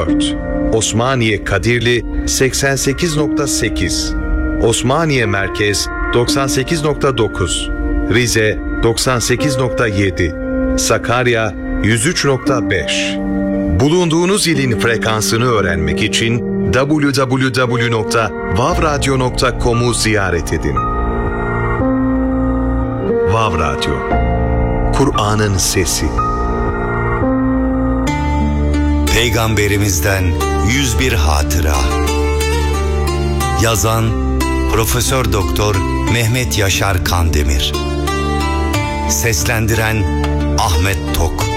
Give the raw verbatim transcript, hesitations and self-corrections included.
dört. Osmaniye Kadirli seksen sekiz nokta sekiz. Osmaniye Merkez doksan sekiz nokta dokuz. Rize doksan sekiz nokta yedi. Sakarya yüz üç nokta beş. Bulunduğunuz ilin frekansını öğrenmek için double-u double-u double-u nokta vav radyo nokta com'u ziyaret edin. Vav Radyo, Kur'an'ın sesi. Peygamberimizden yüz bir hatıra. Yazan Profesör Doktor Mehmet Yaşar Kandemir. Seslendiren Ahmet Tok.